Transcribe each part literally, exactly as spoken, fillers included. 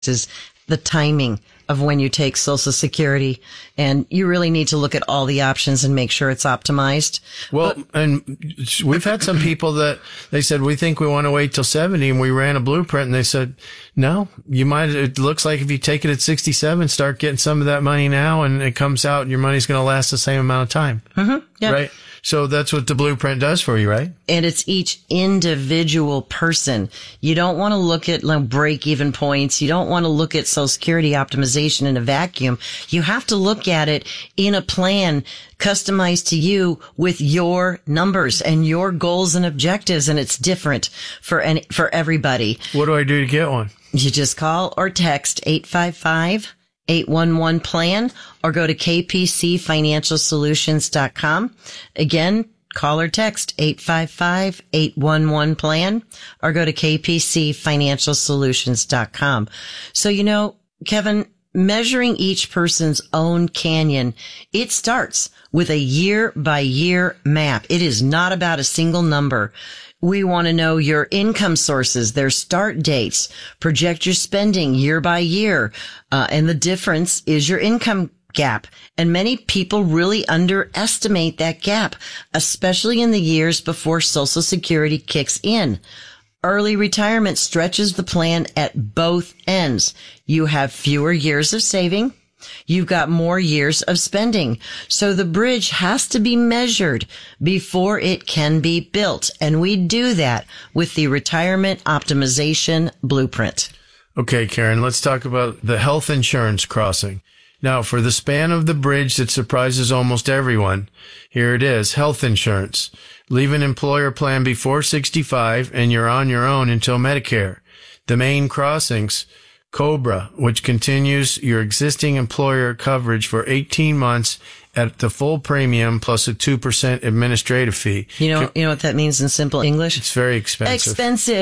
is the timing of when you take Social Security, and you really need to look at all the options and make sure it's optimized. Well, but, and we've had some people that they said, we think we want to wait till seventy, and we ran a blueprint, and they said, no, you might, it looks like if you take it at sixty-seven, start getting some of that money now, and it comes out, and your money's going to last the same amount of time. Mm-hmm. Yeah. Right? So that's what the blueprint does for you, right? And it's each individual person. You don't want to look at like break-even points. You don't want to look at Social Security optimization in a vacuum. You have to look at it in a plan customized to you with your numbers and your goals and objectives. And it's different for any, for everybody. What do I do to get one? You just call or text eight five five, eight one one, plan or go to k p c financial solutions dot com. Again, call or text eight five five, eight one one, plan or go to k p c financial solutions dot com. So, you know, Kevin, measuring each person's own canyon, it starts with a year by year map. It is not about a single number. We want to know your income sources, their start dates, project your spending year by year. Uh, and the difference is your income gap. And many people really underestimate that gap, especially in the years before Social Security kicks in. Early retirement stretches the plan at both ends. You have fewer years of saving. You've got more years of spending. So the bridge has to be measured before it can be built. And we do that with the Retirement Optimization Blueprint. Okay, Karen, let's talk about the health insurance crossing. Now, for the span of the bridge that surprises almost everyone, here it is, health insurance. Leave an employer plan before sixty-five and you're on your own until Medicare. The main crossings, COBRA, which continues your existing employer coverage for eighteen months at the full premium plus a two percent administrative fee. You know, you know what that means in simple English? It's very expensive.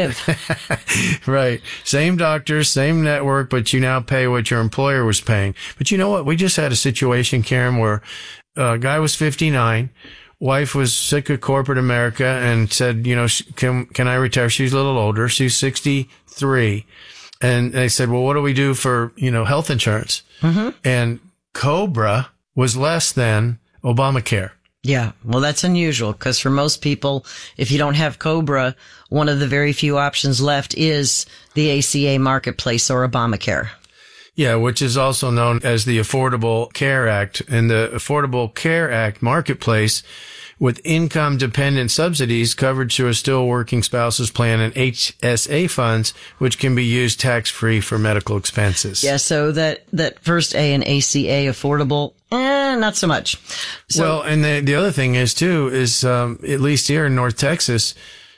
Expensive. Right. Same doctors, same network, but you now pay what your employer was paying. But you know what? We just had a situation, Karen, where a guy was fifty-nine. Wife was sick of corporate America and said, you know, can, can I retire? She's a little older. She's sixty-three. And they said, well, what do we do for, you know, health insurance? Mm-hmm. And COBRA was less than Obamacare. Yeah. Well, that's unusual because for most people, if you don't have COBRA, one of the very few options left is the A C A Marketplace or Obamacare. Yeah, which is also known as the Affordable Care Act. And the Affordable Care Act Marketplace, with income-dependent subsidies covered through a still working spouse's plan and H S A funds, which can be used tax-free for medical expenses. Yeah, so that, that first A and A C A affordable, eh, not so much. So, well, and the, the other thing is, too, is um, at least here in North Texas,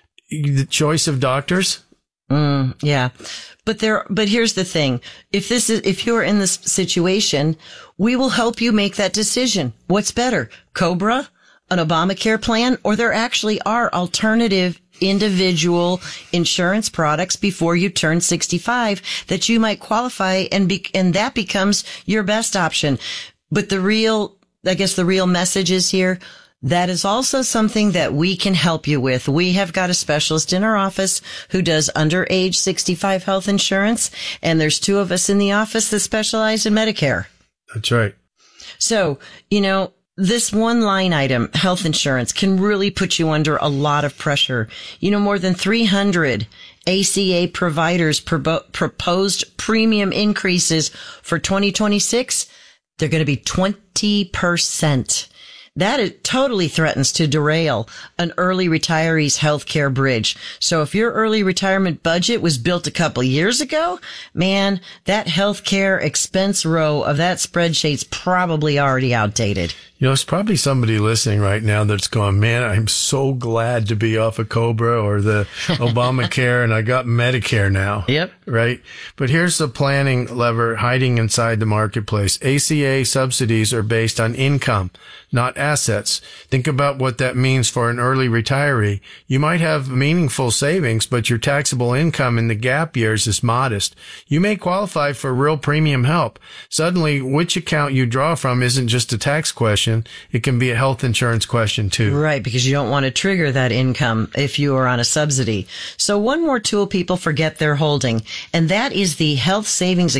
the choice of doctors. Mm, yeah. But there, but here's the thing. If this is, if you're in this situation, we will help you make that decision. What's better, COBRA, an Obamacare plan, or there actually are alternative individual insurance products before you turn sixty-five that you might qualify and be, and that becomes your best option. But the real, I guess the real message is here, that is also something that we can help you with. We have got a specialist in our office who does under age sixty-five health insurance, and there's two of us in the office that specialize in Medicare. That's right. So, you know, this one line item, health insurance, can really put you under a lot of pressure. You know, more than three hundred A C A providers pro- proposed premium increases for twenty twenty-six. They're going to be twenty percent. That it totally threatens to derail an early retiree's healthcare bridge. So if your early retirement budget was built a couple years ago, man, that healthcare expense row of that spreadsheet's probably already outdated. You know, it's probably somebody listening right now that's going, man, I'm so glad to be off of COBRA or the Obamacare and I got Medicare now. Yep. Right? But here's the planning lever hiding inside the marketplace. A C A subsidies are based on income, not assets. Think about what that means for an early retiree. You might have meaningful savings, but your taxable income in the gap years is modest. You may qualify for real premium help. Suddenly, which account you draw from isn't just a tax question. question, it can be a health insurance question too. Right, because you don't want to trigger that income if you are on a subsidy. So one more tool people forget they're holding, and that is the health savings